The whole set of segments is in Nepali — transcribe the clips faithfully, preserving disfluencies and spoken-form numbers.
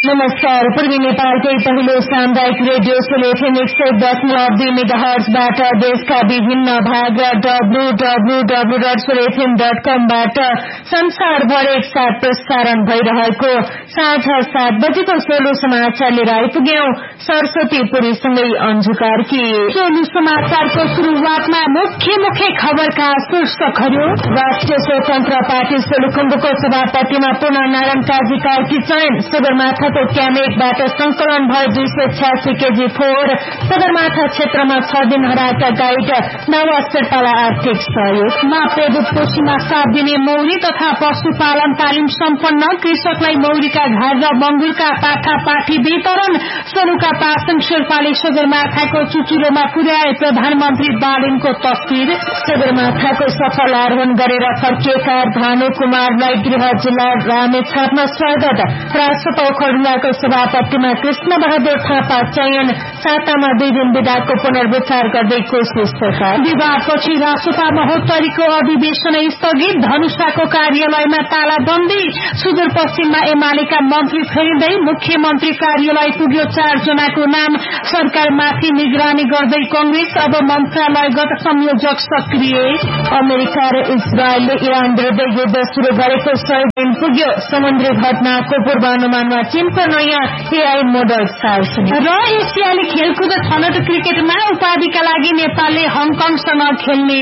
नमस्कार। पूर्वी नेपालकै पहिलो सामुदायिक रेडियो सोलेफेम एक सय दशमलव दुई मेगाहर्जबाट देशका विभिन्न भाग र W W W dot सोलेफेम dot कमबाट संसारभर एकसाथ प्रसारण भइरहेको साँझ सात बजेको सोलु समाचार लिएर आइपुग्यौं। सरस्वती पुरीसँगै अन्जु कार्की। सोलु समाचारको शुरूआतमा मुख्य मुख्य खबरका शीर्षकहरू। राष्ट्रिय स्वतन्त्र पार्टी सोलुखुम्बुको सभापतिमा पुनः नारायण काजी कार्की चयन। सगरमाथाको क्यामेकबाट संकलन भयो दुई सय छ्यासी केजी फोहोर। सगरमाथा क्षेत्रमा छ दिन हराएका गाइड नव शेर्पालाई आर्थिक सहयोग। मापेदुधको सीमा साथ दिने मौरी तथा पशुपालन तालिम सम्पन्न कृषकलाई मौरीका घाट र बंगुरका पाठा पाठी वितरण। सोलुका पासङ शेर्पाले सगरमाथाको चुचुरोमा पुर्याए प्रधानमन्त्री बालिनको तस्विर। सगरमाथाको सफल आरोहण गरेर फर्किएका भानु कुमारलाई गृह जिल्ला रामेछापमा स्वागत। राष्ट्रपति खडुलाको सभापतिमा कृष्ण बहादुर थापा चयन। सातामा दुई दिन विधाको पुनर्विचार गर्दै कोसिस सरकार। विवादपछि राष्ट्रपा महोत्तरीको अधिवेशन स्थगित। धनुषाको कार्यालयमा तालाबन्दी। सुदूरपश्चिममा एमालेका मन्त्री फेरिँदै मुख्यमन्त्री कार्यालय पुग्यो चार जनाको नाम। सरकारमाथि निगरानी गर्दै कंग्रेस। अब मन्त्रालयगत संयोजक सक्रिय। अमेरिका र इजरायलले इरान विरुद्ध युद्ध शुरू गरेको सय दिन पुग्यो। समुद्री घटनाको पूर्वानुमानमा चीनको नयाँ एआई मोडल सार्वजनिक। र एसियाली खेलकुद छनौट क्रिकेटमा उपाधिका लागि नेपालले हङकङसँग खेल्ने।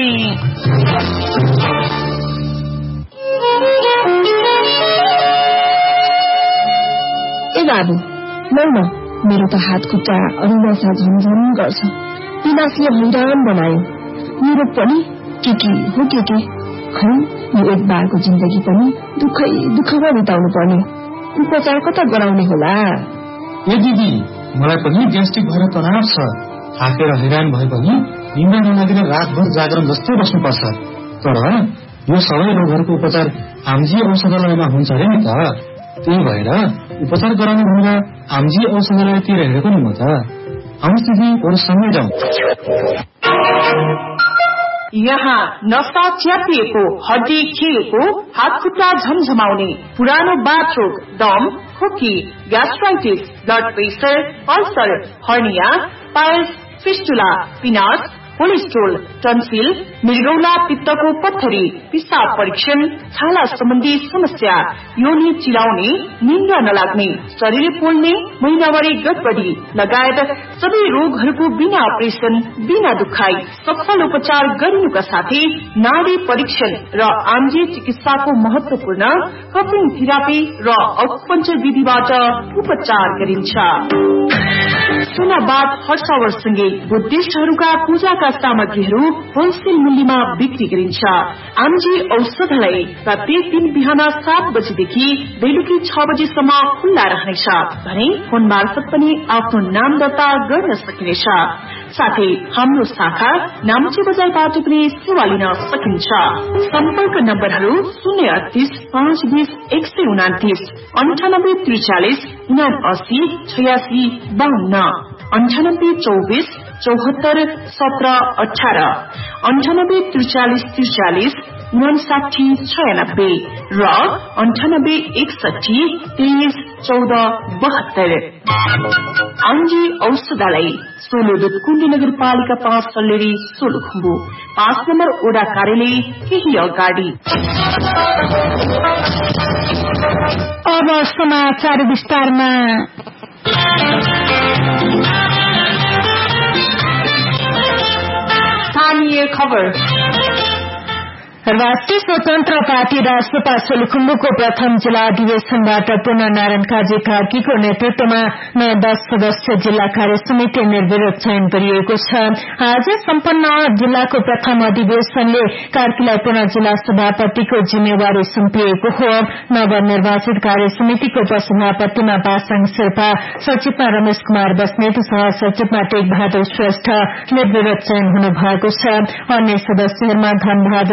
ए बाबु लौ न, मेरो त हात खुट्टा अरुणासा झमझम गर्छ। पिनासले हैरान बनायो। मेरो पनि के के हो के के खै यो एक बारको जिन्दगी पनि दुःखै दुःखमा बिताउनु पर्ने। उपचार कता गराउने होला? ए दिदी, मलाई पनि ग्यास्ट्रिक भएर तनाव छ। थाकेर हैरान भए पनि निन्द्रा नलागेर रातभर जागरण जस्तै बस्नुपर्छ। तर यो सबै रोगहरूको उपचार आमजी औषधालयमा हुन्छ अरे नि त। त्यही भएर उपचार गराउनु भनेर आमजी औषधालयतिर हेरेको नि म त। आउनुहोस् दिदी, अरू सँगै जाउँ। यहाँ नसा च्यापिएको, हड्डी खिएको, हात खुट्टा झमझमाउने, पुरानो बाथरोग, दम, खोकी, gastritis, blood pressure, ulcer, hernia, piles, fistula, पिनास, cholesterol, tonsil, मृगौला पित्तको पत्थरी, पिसाब परीक्षण, छाला सम्बन्धी समस्या, योनि चिलाउने, निन्द्रा नलाग्ने, शरीर पोल्ने, महिनावारी गडबडी लगायत सबै रोगहरूको बिना अपरेसन, बिना दुखाई सफल उपचार गरिनुका साथै नाडी परीक्षण र आम्जे चिकित्साको महत्वपूर्ण कपिङ थेरापी र अकुपञ्चर विधिबाट उपचार गरिन्छ। सुनाबाद हर्षावरसँगै बुद्धिस्टहरूका पूजाका सामग्रीहरू होलसेल मूल्यमा बिक्री गरिन्छ। आमजी औषधालय प्रत्येक दिन बिहान सात बजेदेखि बेलुकी छ बजेसम्म खुल्ला रहनेछ भने फोन मार्फत पनि आफ्नो नाम दर्ता गर्न सकिनेछ। साथै हाम्रो शाखा नाम्ची बजारबाट पनि सेवा लिन सकिन्छ। सम्पर्क नम्बरहरू शून्य अडतिस पाँच बीस एक सय उनातिस, अन्ठानब्बे त्रिचालिस उनासी छयासी बाहन्न, अन्ठानब्बे चौबिस चौहत्तर सत्र अठार, अन्ठानब्बे त्रिचालिस त्रिचालिस उनासाठी छयानब्बे र अन्ठानब्बे एकसठी तेइस चौध बहत्तर। आमजी औषधालय सोलुदुत कुण्डी नगरपालिका पाँच सल्लेरी सोलुखुम्बु, पाँच नम्बर ओडा कार्यालय केही अगाडि। अब समाचार विस्तारमा। स्थानीय खबर। राष्ट्रिय स्वतन्त्र पार्टी राष्ट्रपा सोलुखुम्बुको प्रथम जिल्ला अधिवेशनबाट पुनः नारायण काजी कार्कीको नेतृत्वमा नयाँ दश सदस्य जिल्ला कार्य समिति निर्विरोध चयन गरिएको छ। आज सम्पन्न जिल्लाको प्रथम अधिवेशनले कार्कीलाई पुनः जिल्ला सभापतिको जिम्मेवारी सुम्पिएको हो। नवनिर्वाचित कार्य समितिको उपसभापतिमा पासाङ शेर्पा, सचिवमा रमेश कुमार बस्नेत, सहसचिवमा टेक बहादुर श्रेष्ठ निर्विरोध चयन हुनु भएको छ। अन्य सदस्यहरूमा धनबहादुर विक,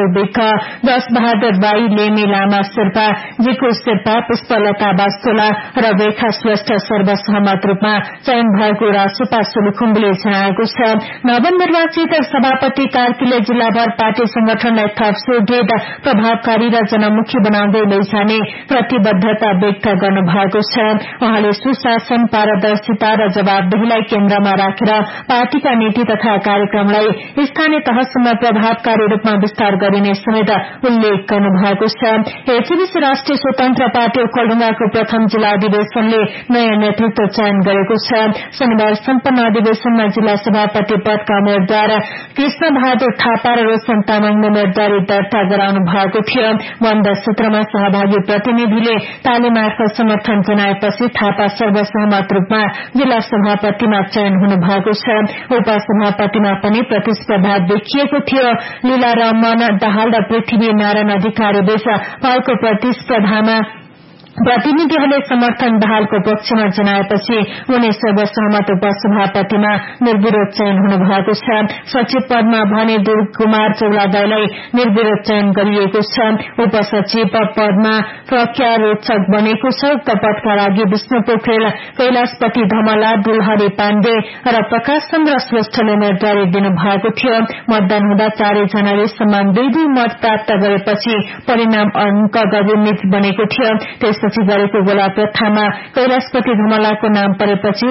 छ। दश बहादुर बाई, लेमी लामा शेर्पा, जिकु शेर्पा, पुष्पलता बास्तोला र रेखा श्रेष्ठ सर्वसहमत रूपमा चयन भएको रासोपा सोलुखुम्बुले जनाएको छ। नवनिर्वाचित सभापति कार्कीले जिल्लाभर पार्टी संगठनलाई थप सुदृढ, प्रभावकारी र जनमुखी बनाउँदै लैजाने प्रतिबद्धता व्यक्त गर्नु भएको छ। उहाँले सुशासन, पारदर्शिता र जवाबदेहीलाई केन्द्रमा राखेर पार्टीका नीति तथा कार्यक्रमलाई स्थानीय तहसम्म प्रभावकारी रूपमा विस्तार गरिने समेत उल्लेख गर्नु भएको छ। यसैबीच राष्ट्रिय स्वतन्त्र पार्टी ओखलढुङ्गाको प्रथम जिल्ला अधिवेशनले नयाँ नेतृत्व चयन गरेको छ। शनिबार सम्पन्न अधिवेशनमा जिल्ला सभापति पदका उम्मेद्वार कृष्ण बहादुर थापा र रोशन तामाङले उम्मेद्वारी दर्ता गराउनु भएको थियो। बन्द सत्रमा सहभागी प्रतिनिधिले ताली मार्फत समर्थन जनाएपछि थापा सर्वसहमत रूपमा जिल्ला सभापतिमा चयन हुनु भएको छ। उपसभापतिमा पनि प्रतिस्पर्धा देखिएको थियो। लीला रमन दाहाल र पृथ्वी नारायण अधिकारी बीच भएको प्रतिस्पर्धामा प्रतिनिधिहरूले समर्थन दाहालको पक्षमा जनाएपछि उनी सर्वसहमत उपसभापतिमा निर्विरोध चयन हुनु भएको छ। सचिव पदमा भने दुर्ग कुमार चौलागाईलाई निर्विरोध चयन गरिएको छ। उपसचिव पदमा प्रज्ञा रोचक बनेको छ। उक्त पदका लागि विष्णु पोखरेल, कैलाशपति धमला, दुलहरी पाण्डे र प्रकाश चन्द्र श्रेष्ठले उम्मेद्वारी दिनुभएको थियो। मतदान हुँदा चारैजनाले समान दुई दुई मत प्राप्त गरेपछि परिणाम अंकगणित बनेको थियो। त्यसपछि गरेको गोला प्रथामा कैलाशपति धमलाको नाम परेपछि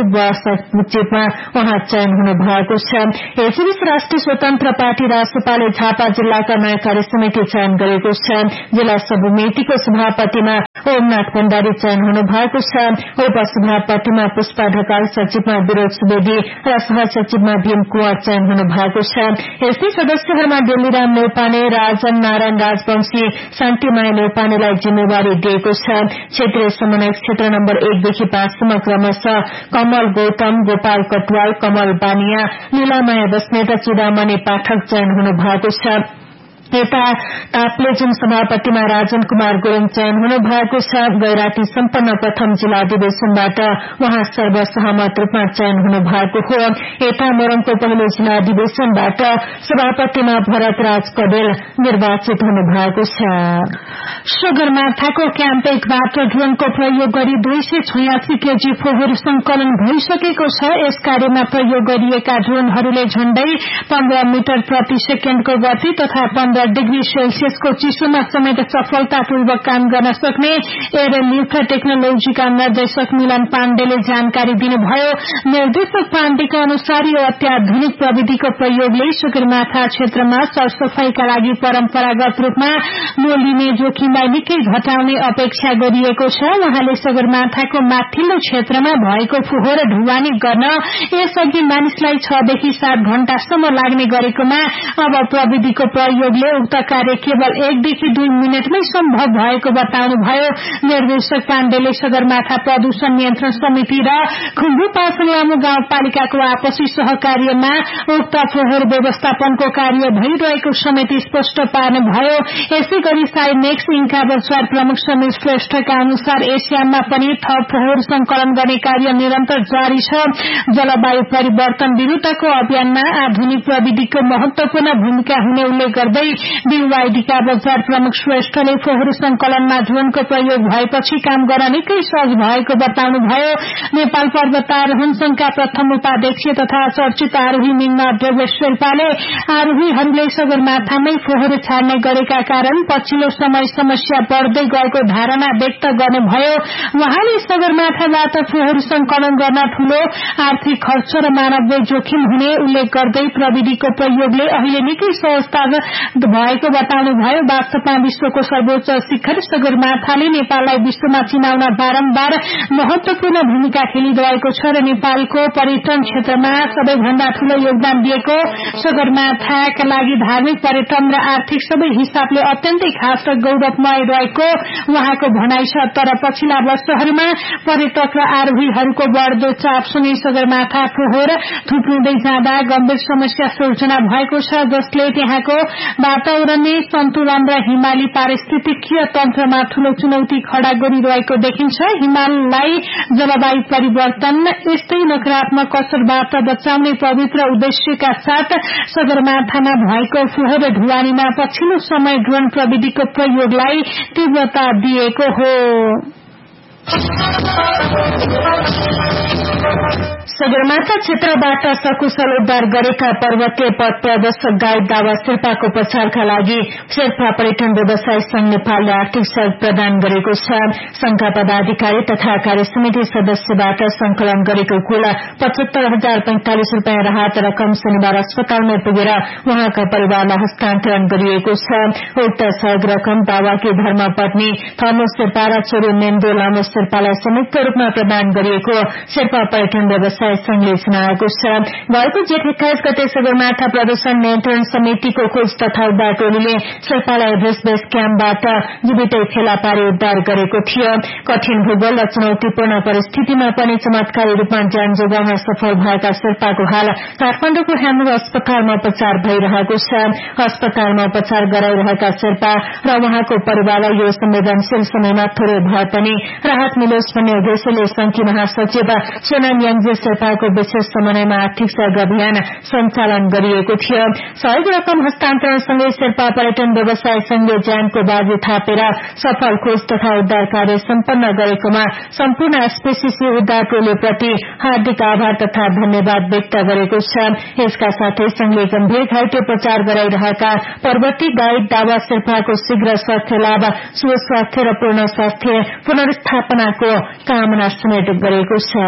सचिवमा उहाँ चयन हुनु भएको छ। यसैबीच राष्ट्रिय स्वतन्त्र पार्टी रासोपाले झापा जिल्लाका नयाँ कार्य समिति चयन गरेको छ। जिल्ला समितिको सभापतिमा ओमनाथ भण्डारी चयन हुनु भएको छ। उपसभापतिमा पुष्पा ढकाल, सचिवमा विरोध सुवेदी र सहसचिवमा भीम कुँवर चयन हुनु भएको छ। यस्तै सदस्यहरूमा डेलीराम नेउपाने, राजन नारायण राजवंशी, शान्तिमाया नेउपानेलाई जिम्मेवारी दिएको छ। क्षेत्रीय समन्वय क्षेत्र नम्बर एकदेखि पाँचसम्म क्रमशः कमल गौतम, गोपाल कटवाल, कमल बानिया, लीलामाया बस्नेत र चुडामणि पाठक चयन हुनु भएको छ। यता ताप्लेजुङ सभापतिमा राजन कुमार गुरुङ चयन हुनु भएको छ। गैराती सम्पन्न प्रथम जिल्ला अधिवेशनबाट उहाँ सर्वसहमत रूपमा चयन हुनु भएको हो। यता मोरङको पहिलो जिल्ला अधिवेशनबाट सभापतिमा भरतराज कडेल निर्वाचित हुनु भएको छ। सगरमाथाको क्याम्प एकबाट ड्रोनको प्रयोग गरी दुई सय छयासी केजी फोहोर संकलन भइसकेको छ। यस कार्यमा प्रयोग गरिएका ड्रोनहरूले झण्डै पन्ध्र मिटर प्रति सेकेण्डको गति तथा पन्ध्र डिग्री सेल्सियसको चिसोमा समेत सफलतापूर्वक काम गर्न सक्ने एयरलिफ्ट टेक्नोलोजीका निर्देशक मिलन पाण्डेले जानकारी दिनुभयो। निर्देशक पाण्डेका अनुसार यो अत्याधुनिक प्रविधिको प्रयोगले सगरमाथा क्षेत्रमा सरसफाईका लागि परम्परागत रूपमा नलिने जोखिमलाई निकै घटाउने अपेक्षा गरिएको छ। उहाँले सगरमाथाको माथिल्लो क्षेत्रमा भएको फोहोर ढुवानी गर्न यसअघि मानिसलाई छदेखि सात घण्टासम्म लाग्ने गरेकोमा अब प्रविधिको प्रयोगले उक्त कार्य केवल एकदेखि दुई मिनटमै सम्भव भएको बताउनुभयो। निर्देशक पाण्डेले सगरमाथा प्रदूषण नियन्त्रण समिति र खुम्बु पासङ लामो गाउँपालिकाको आपसी सहकार्यमा उक्त फोहोर व्यवस्थापनको कार्य भइरहेको समेत स्पष्ट पार्नुभयो। यसै गरी साइनेक्स इन्का बजार प्रमुख समीर श्रेष्ठका अनुसार एसियामा पनि थप फोहोर संकलन गर्ने कार्य निरन्तर जारी छ। जलवायु परिवर्तन विरूद्धको अभियानमा आधुनिक प्रविधिको महत्वपूर्ण भूमिका हुने उल्लेख गर्दै बीवाईडीका बजार प्रमुख श्रेष्ठले फोहोर संकलनमा ड्रोनको प्रयोग भएपछि काम गर्न निकै सहज भएको बताउनुभयो। नेपाल पर्वतारोहण संघका प्रथम उपाध्यक्ष तथा चर्चित आरोही मिङ्मा देवेश शेर्पाले आरोहीहरूले सगरमाथामै फोहोर छाड्ने गरेका कारण पछिल्लो समय समस्या बढ़दै गएको धारणा व्यक्त गर्नुभयो। उहाँले सगरमाथाबाट फोहोर संकलन गर्न ठूलो आर्थिक खर्च र मानवीय जोखिम हुने उल्लेख गर्दै प्रविधिको प्रयोगले अहिले निकै सहजता भएको बताउनुभयो। वास्तवमा विश्वको सर्वोच्च शिखर सगरमाथाले नेपाललाई विश्वमा चिनाउन बारम्बार महत्वपूर्ण भूमिका खेलिरहेको छ र नेपालको पर्यटन क्षेत्रमा सबैभन्दा ठूलो योगदान दिएको सगरमाथाका लागि धार्मिक, पर्यटन र आर्थिक सबै हिसाबले अत्यन्तै खास र गौरवमय रहेको उहाँको भनाइ छ। तर पछिल्ला वर्षहरूमा पर्यटक र आरोहीहरूको बढ़दो चापसँगै सगरमाथा फोहोर थुप्रिँदै जाँदा गम्भीर समस्या सृजना भएको छ, जसले त्यहाँको वातावरणीय सन्तुलन र हिमाली पारिस्थितिकीय तन्त्रमा ठूलो चुनौती खड़ा गरिरहेको देखिन्छ। हिमाललाई जलवायु परिवर्तन यस्तै नकारात्मक असरबाट बचाउने पवित्र उद्देश्यका साथ सगरमाथामा भएको फोहोर ढुवानीमा पछिल्लो समय ड्रोन प्रविधिको प्रयोगलाई तीव्रता दिएको हो। सगरमाथा क्षेत्रबाट सकुशल उद्धार गरेका पर्वतीय पथ प्रदर्शक गाइड दावा शेर्पाको उपचारका लागि शेर्पा पर्यटन व्यवसाय संघ नेपालले आर्थिक सहयोग प्रदान गरेको छ। संघका पदाधिकारी तथा कार्य समिति सदस्यबाट संकलन गरेको कुल पचहत्तर हजार पैंतालिस रूपियाँ राहत रकम शनिबार अस्पतालमा पुगेर उहाँका परिवारलाई हस्तान्तरण गरिएको छ। उक्त सहयोग रकम दावाकी धर्मपत्नी थर्मो शेर्पा र छोरी मेन्दो लामो शेर्पालाई संयुक्त रूपमा प्रदान गरिएको शेर्पा पर्यटन व्यवसाय संघले जनाएको छ। गएको जेठ एक्काइस गते सगरमाथा प्रदूषण नियन्त्रण समितिको खोज तथा उद्धार टोलीले शेर्पालाई एभरेस्ट बेस क्याम्पबाट जीवितै फेला पारी उद्धार गरेको थियो। कठिन भूगोल र चुनौतीपूर्ण परिस्थितिमा पनि चमत्कारी रूपमा ज्यान जोगाउन सफल भएका शेर्पाको हाल काठमाडौँको ह्याम्रो अस्पतालमा उपचार भइरहेको छ। अस्पतालमा उपचार गराइरहेका शेर्पा र उहाँको परिवारलाई यो संवेदनशील समयमा थोरै भए पनि राहत मिलोस् भन्ने उद्देश्यले संघकी महासचिव सोनाम याङजे शेर्पाको विशेष समन्वयमा आर्थिक सहयोग अभियान सञ्चालन गरिएको थियो। सहयोग रकम हस्तान्तरणसँगै शेर्पा पर्यटन व्यवसाय संघले ज्यानको बाजी थापेर सफल खोज तथा उद्धार कार्य सम्पन्न गरेकोमा सम्पूर्ण एसपीसीसी उद्धार टोलीप्रति हार्दिक आभार तथा धन्यवाद व्यक्त गरेको छ। यसका साथै संघले गम्भीर घाइते उपचार गराइरहेका पर्वतीय गाइड दावा शेर्पाको शीघ्र स्वास्थ्य लाभ सुस्वास्थ्य र पूर्ण स्वास्थ्य पुनर्स्थापनाको कामना समेत गरेको छ।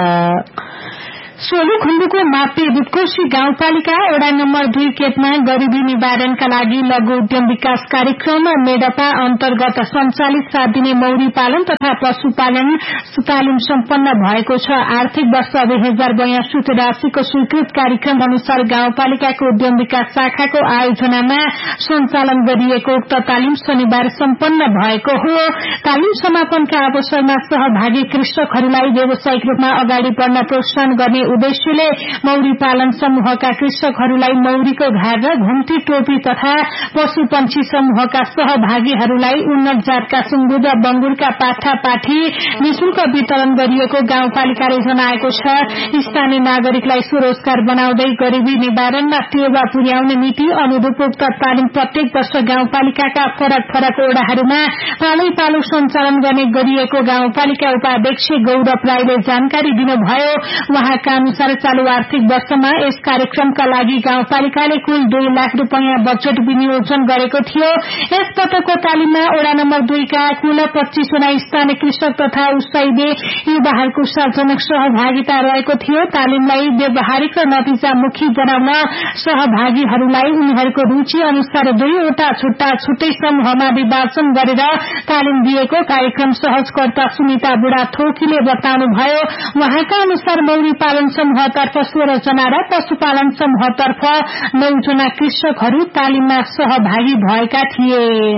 सोलुखुम्बुको मापी बुटकोशी गाउँपालिका वडा नम्बर दुई केटमा गरीबी निवारणका लागि लघु उद्यम विकास कार्यक्रम मेडपा अन्तर्गत सञ्चालित सात दिने मौरी पालन तथा पशुपालन तालिम सम्पन्न भएको छ। आर्थिक वर्ष दुई हजार बयासी राशिको स्वीकृत कार्यक्रम अनुसार गाउँपालिकाको उद्यम विकास शाखाको आयोजनामा सञ्चालन गरिएको उक्त तालिम शनिबार सम्पन्न भएको हो। तालिम समापनका अवसरमा सहभागी कृषकहरूलाई व्यावसायिक रूपमा अगाडि बढ्न प्रोत्साहन गर्ने उद्देश्यले मौरी पालन समूहका कृषकहरूलाई मौरीको घार र घुम्ती टोपी तथा पशु पंक्षी समूहका सहभागीहरूलाई उन्नत जातका सुँगुर र बंगुरका पाठा पाठी निशुल्क वितरण गरिएको गाउँपालिकाले जनाएको छ। स्थानीय नागरिकलाई स्वरोजगार बनाउँदै गरीबी निवारणमा टेवा पुर्याउने नीति अनुरूप उक्त तालिम प्रत्येक वर्ष गाउँपालिकाका फरक फरक ओडाहरूमा पालै पालो सञ्चालन गर्ने गरिएको गाउँपालिका उपाध्यक्ष गौरव राईले जानकारी दिनुभयो। उहाँका अनुसार चालू आर्थिक वर्षमा यस कार्यक्रमका लागि गाउँपालिकाले कुल दुई लाख रूपियाँ बजेट विनियोजन गरेको थियो। यस पटकको तालिममा वडा नम्बर दुईका कुल पच्चीसजना स्थानीय कृषक तथा उत्साही युवाहरूको सार्वजनिक सहभागिता रहेको थियो। तालिमलाई व्यावहारिक र नतिजामुखी बनाउन सहभागीहरूलाई उनीहरूको रूचि अनुसार दुईवटा छुट्टा छुट्टै समूहमा विभाजन गरेर तालिम दिएको कार्यक्रम सहजकर्ता सुनिता बुढा थोकीले बताउनुभयो। उहाँका अनुसार मौरी पालन समूहतर्फ सोह्र जना र पशुपालन समूहतर्फ नौ जना कृषकहरू तालिममा सहभागी भएका थिए।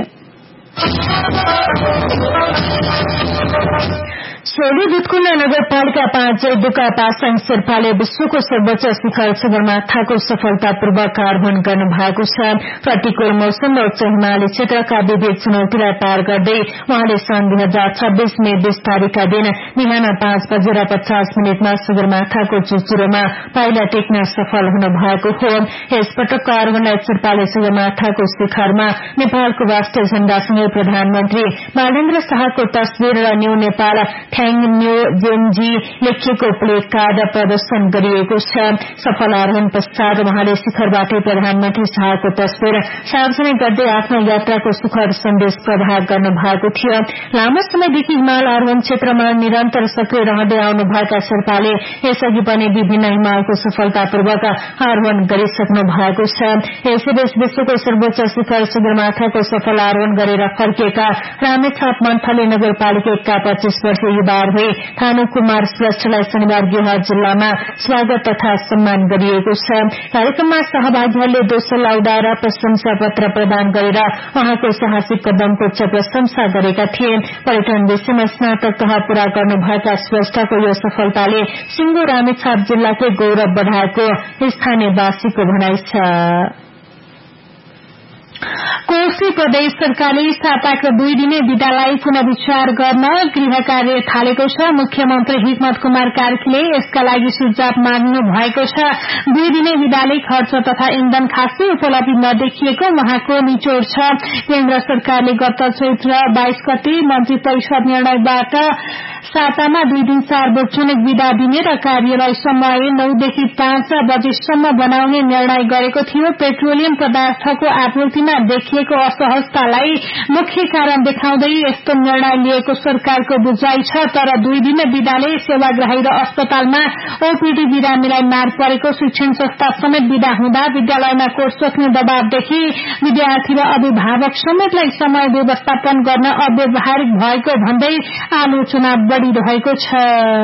सोलु दुधकुण्ड नगरपालिका पाँच दुका पासाङ शेर्पाले विश्वको सर्वोच्च शिखर सगरमाथाको सफलतापूर्वक आरोहण गर्नु भएको छ। प्रतिकूल मौसम र उच्च हिमाली क्षेत्रका विविध चुनौतीलाई पार गर्दै उहाँले सन् दुई हजार छब्बीस मे बीस तारीकका दिन बिहान पाँच बजेर पचास मिनटमा सगरमाथाको चुचुरोमा पाइला टेक्न सफल हुनु भएको हो। यस पटकको आरोहणलाई शेर्पाले सगरमाथाको शिखरमा नेपालको राष्ट्रिय झण्डासँगै प्रधानमन्त्री बालेन्द्र शाहको तस्विर र न्यू नेपाल थ्याङ न्यू जेनजी लेखिएको प्ले कार्ड प्रदर्शन गरिएको छ। सफल आरोहण पश्चात उहाँले शिखरबाटै प्रधानमन्त्री शाहको तस्विर सार्वजनिक गर्दै आफ्नो यात्राको सुखद सन्देश प्रदान गर्नु भएको थियो। लामो समयदेखि हिमाल आरोहण क्षेत्रमा निरन्तर सक्रिय रहँदै आउनुभएका शेर्पाले यसअघि पनि विभिन्न हिमालको सफलतापूर्वक आरोहण गरिसक्नु भएको छ। यसैबीच विश्वको सर्वोच्च शिखर सगरमाथाको सफल आरोहण गरेर फर्किएका रामेछाप मन्थली नगरपालिकाका पच्चीस वर्षीय युवाहरू थानु कुमार श्रेष्ठलाई शनिबार गेहा जिल्लामा स्वागत तथा सम्मान गरिएको छ। कार्यक्रममा सहभागीहरूले दोस्रो लौडा र प्रशंसा पत्र प्रदान गरेर उहाँको साहसिक कदमको उच्च प्रशंसा गरेका थिए। पर्यटन विषयमा स्नातक तह पूरा गर्नुभएका श्रेष्ठको यो सफलताले सिंगो रामेछाप जिल्लाकै गौरव बढाएको स्थानीयवासीको भनाइ छ। कोशी प्रदेश सरकारले साताको दुई दिने विदालाई पुनर्विचार गर्न गृह कार्य थालेको छ। मुख्यमन्त्री हिक्मत कुमार कार्कीले यसका लागि सुझाव माग्नु भएको छ। दुई दिने विदाले खर्च तथा इन्धन खासै उपलब्धि नदेखिएको उहाँको निचोड छ। केन्द्र सरकारले गत चैत्र बाइस गते मन्त्री परिषद निर्णयबाट सातामा दुई दिन सार्वजनिक विदा दिने र कार्यालय समय नौदेखि पाँच बजेसम्म बनाउने निर्णय गरेको थियो। पेट्रोलियम पदार्थको आपूर्तिमा देखिएको असहजतालाई मुख्य कारण देखाउँदै यस्तो निर्णय लिएको सरकारको बुझाइ छ। तर दुई दिन विदाले सेवाग्राही र अस्पतालमा ओपीडी बिरामीलाई मार परेको, शिक्षण संस्था समेत विदा हुँदा विद्यालयमा कोर्स रोक्ने दबावदेखि विद्यार्थी र अभिभावक समेतलाई समय व्यवस्थापन गर्न अव्यावहारिक भएको भन्दै आलोचना बढ़िरहेको छ।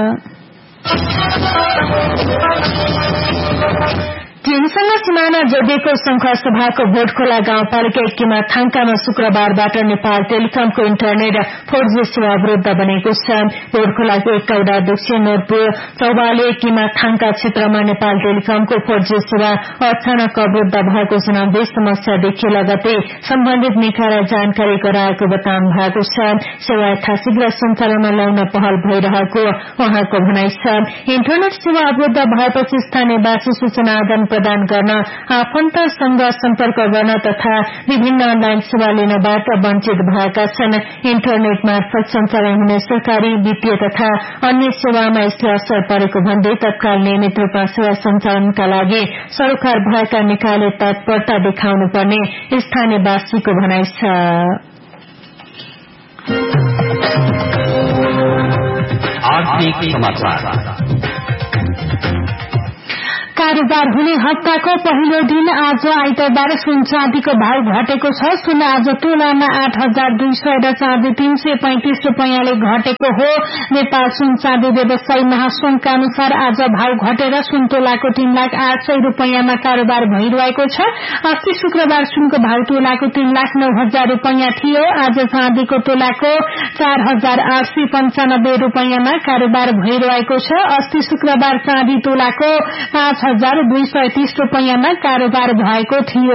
चीनसँग सिमाना जोडिएको संखुवा सभाको भोटखोला गाउँपालिका एकीमा थाङकामा शुक्रबारबाट नेपाल टेलिकमको इन्टरनेट फोर जी सेवा अवरुद्ध बनेको छ। भोटखोलाको एक वडा अध्यक्ष नोरपु चौबाले एकीमा थाङका क्षेत्रमा नेपाल टेलिकमको फोर जी सेवा अचानक अवरुद्ध भएको जनाउँदै समस्या देखिए लगतै सम्बन्धित निकायलाई जानकारी गराएको बताउनु भएको छ। सेवा यथाशीघ्र सञ्चालनमा ल्याउन पहल भइरहेको उहाँको भनाइ छ। इन्टरनेट सेवा अवरुद्ध भएपछि स्थानीयवासी सूचना आदान प्रदान गर्न, आफन्तसँग सम्पर्क गर्न तथा विभिन्न अनलाइन सेवा लिनबाट वञ्चित भएका छन्। इन्टरनेट मार्फत सञ्चालन हुने सरकारी, वित्तीय तथा अन्य सेवामा यसले असर परेको भन्दै तत्काल नियमित रूपमा सेवा सञ्चालनका लागि सरोकार भएका निकायले तत्परता देखाउनुपर्ने स्थानीयवासीको भनाइ छ। आर्थिक समाचार। कारोबार हुने हप्ताको पहिलो दिन आज आइतबार सुन चाँदीको भाव घटेको छ। सुन आज तोलामा आठ हजार दुई सय र चाँदी तीन सय पैंतिस रूपियाँले घटेको हो। नेपाल सुन चाँदी व्यवसायी महासंघका अनुसार आज भाव घटेर सुन तोलाको तीन लाख आठ सय रूपियाँमा कारोबार भइरहेको छ। अस्ति शुक्रबार सुनको भाव तोलाको तीन लाख नौ हजार रूपियाँ थियो। आज चाँदीको तोलाको चार हजार आठ सय पञ्चानब्बे रूपियाँमा कारोबार भइरहेको छ। अस्ति शुक्रबार चाँदी तोलाको पाँच हजार दुई सय तीस रूपियाँमा कारोबार भएको थियो।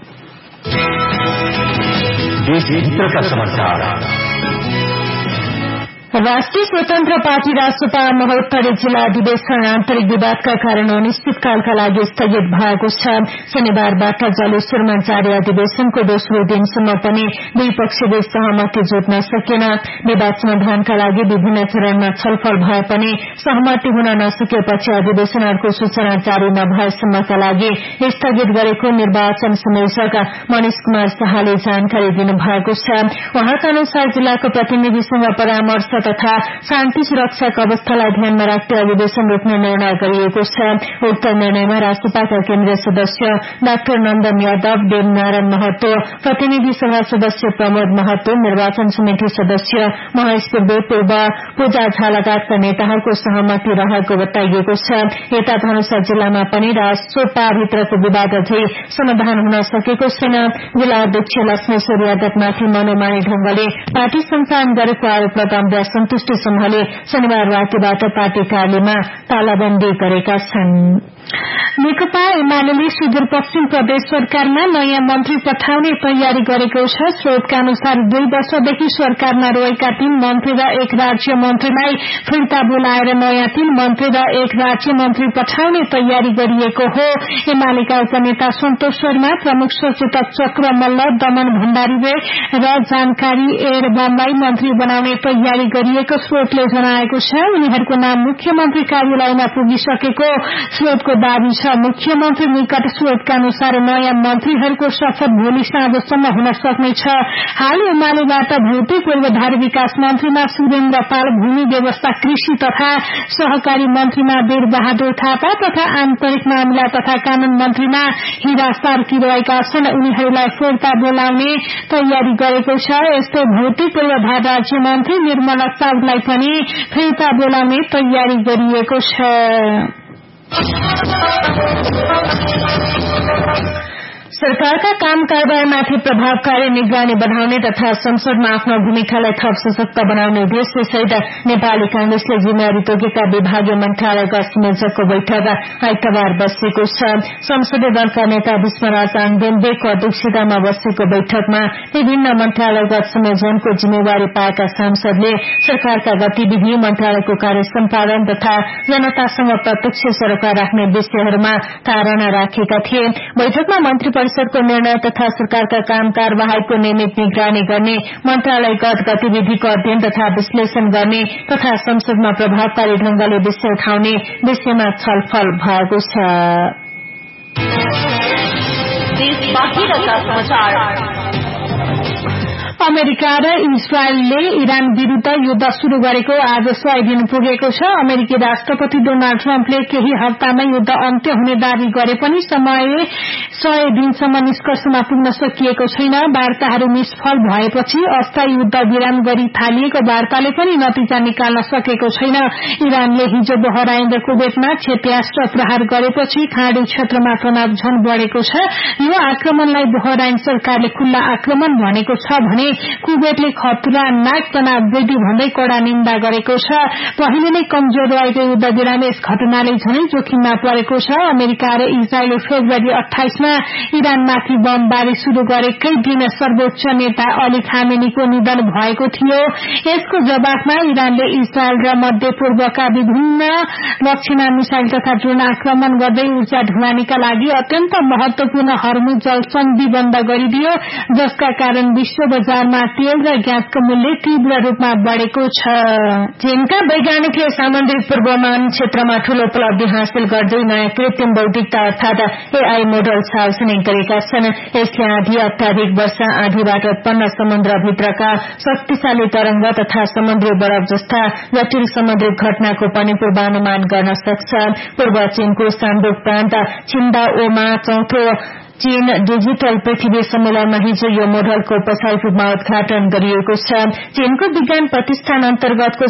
राष्ट्रिय स्वतन्त्र पार्टी रासपा महोत्तरी जिल्ला अधिवेशन आन्तरिक विवादका कारण अनिश्चितकालका लागि स्थगित भएको छ। शनिबारबाट जलेश्वरमा जारी अधिवेशनको दोस्रो दिनसम्म पनि दुई पक्षबीच सहमति जुट्न सकेन। विवाद समाधानका लागि विभिन्न चरणमा छलफल भए पनि सहमति हुन नसकेपछि अधिवेशन अर्को सूचना जारी नभएसम्मका लागि स्थगित गरेको निर्वाचन संयोजक मनिष कुमार शाहले जानकारी दिनुभएको छ। उहाँका अनुसार जिल्लाको प्रतिनिधिसँग परामर्श तथा शान्ति सुरक्षाको अवस्थालाई ध्यानमा राख्दै अधिवेशन रोक्ने निर्णय गरिएको छ। उक्त निर्णयमा राष्ट्रपाका केन्द्रीय सदस्य डाक्टर नन्दन यादव, देवनारायण महतो, प्रतिनिधि सभा सदस्य प्रमोद महतो, निर्वाचन समिति सदस्य महेश पूर्वे, पूर्व पूजा झा लगायतका नेताहरूको सहमति रहेको बताइएको छ। यता धनुषा जिल्लामा पनि रासोपा भित्रको विवाद अझै समाधान हुन सकेको छैन। जिल्ला अध्यक्ष लक्ष्मेश्वर यादवमाथि मनोमानी ढंगले पार्टी सञ्चालन गरेको आरोप लगाउँदै सन्तुष्टि समूहले शनिबार रातिबाट पार्टी कार्यालयमा तालाबन्दी गरेका छन्। नेकपा एमाले सुदूरपश्चिम प्रदेश सरकारमा नयाँ मन्त्री पठाउने तयारी गरेको छ। स्रोतका अनुसार दुई वर्षदेखि सरकारमा रहेका तीन मन्त्री र एक राज्य मन्त्रीलाई फिर्ता बोलाएर नयाँ तीन मन्त्री र एक राज्य मन्त्री पठाउने तयारी गरिएको हो। एमालेका उपनेता सन्तोष शर्मा, प्रमुख सचेतक चक्र मल्ल, दमन भण्डारी र जानकारी एरबामलाई मन्त्री बनाउने तयारी गरिएको स्रोतले जनाएको छ। उनीहरूको नाम मुख्यमन्त्री कार्यालयमा पुगिसकेको स्रोतको दावी छ। मुख्यमन्त्री निकट स्रोतका अनुसार नयाँ मन्त्रीहरूको शपथ भोलि साँझसम्म हुन सक्नेछ। हाल एमालेबाट भौतिक पूर्वाधार विकास मन्त्रीमा सुरेन्द्र पाल, भूमि व्यवस्था, कृषि तथा सहकारी मन्त्रीमा वीर बहादुर थापा तथा आन्तरिक मामिला तथा कानून मन्त्रीमा हिरा सार्की रहेका छन्। उनीहरूलाई फिर्ता बोलाउने तयारी गरेको छ। यस्तै भौतिक पूर्वाधार राज्य मन्त्री निर्मला साउदलाई पनि फिर्ता बोलाउने तयारी गरिएको छ। सरकारका काम कारबाहीमाथि प्रभावकारी निगरानी बढ़ाउने तथा संसदमा आफ्नो भूमिकालाई थप सशक्त बनाउने उद्देश्य सहित नेपाली कांग्रेसले जिम्मेवारी तोकेका विभागीय मन्त्रालयका संयोजकको बैठक आइतबार बसेको छ। संसदीय दलका नेता विष्णुराज आङदेन्देको अध्यक्षतामा बसेको बैठकमा विभिन्न मन्त्रालयगत संयोजनको जिम्मेवारी पाएका सांसदले सरकारका गतिविधि, मन्त्रालयको कार्य सम्पादन तथा जनतासँग प्रत्यक्ष सरोकार राख्ने विषयहरूमा धारणा राखेका थिए। बैठकमा मन्त्री परिषदको निर्णय तथा सरकारका काम कारवाहीको नियमित निगरानी गर्ने, मन्त्रालयगत गतिविधिको अध्ययन तथा विश्लेषण गर्ने तथा संसदमा प्रभावकारी ढंगले विषय उठाउने विषयमा छलफल भएको छ। अमेरिका र इजरायलले इरान विरूद्ध युद्ध शुरू गरेको आज सय दिन पुगेको छ। अमेरिकी राष्ट्रपति डोनाल्ड ट्रम्पले केही हप्तामा युद्ध अन्त्य हुने दावी गरे पनि समय सय दिनसम्म निष्कर्षमा पुग्न सकिएको छैन। वार्ताहरू निष्फल भएपछि अस्थायी युद्ध विराम गरी थालिएको वार्ताले पनि नतिजा निकाल्न सकेको छैन। इरानले हिजो बहराइन र कुवेतमा क्षेप्यास्त्र प्रहार गरेपछि खाड़ी क्षेत्रमा तनाव झन बढ़ेको छ। यो आक्रमणलाई बहराइन सरकारले खुल्ला आक्रमण भनेको छ भने कुवेतले खतरनाक तनाव वृद्धि भन्दै कड़ा निन्दा गरेको छ। पहिले नै कमजोर रहेको युद्ध विराम यस घटनाले झनै जोखिममा परेको छ। अमेरिका र इजरायलले फेब्रुअरी अठाइसमा इरानमाथि बमबारी शुरू गरेकै दिन सर्वोच्च नेता अली खामेनीको निधन भएको थियो। यसको जवाफमा इरानले इजरायल र मध्य पूर्वका विभिन्न लक्ष्यमा मिसाइल तथा ड्रोन आक्रमण गर्दै ऊर्जा ढुवानीका लागि अत्यन्त महत्वपूर्ण हर्मुज जलसन्धि बन्द गरिदियो, जसका कारण विश्व बजारमा तेल र ग्यासको मूल्य तीव्र रूपमा बढ़ेको छ। चीनका वैज्ञानिकले सामुद्रिक पूर्वानुमान क्षेत्रमा ठूलो उपलब्धि हासिल गर्दै नयाँ कृत्रिम बौद्धिकता अर्थात एआई मोडल सार्वजनिक गरेका छन्। यसले आधी, अत्याधिक वर्षा, आधीबाट उत्पन्न समुद्रभित्रका शक्तिशाली तरंग तथा समुद्री बरफ जस्ता जटिल समुद्रिक घटनाको पनि पूर्वानुमान गर्न सक्छ। पूर्व चीनको सान्डुक प्रान्त छिन्दाओमा चौथो चीन डिजिटल पृथ्वी सम्मेलनमा हिजो यो मोडलको औपचारिक रूपमा उद्घाटन गरिएको छ। चीनको विज्ञान प्रतिष्ठान अन्तर्गतको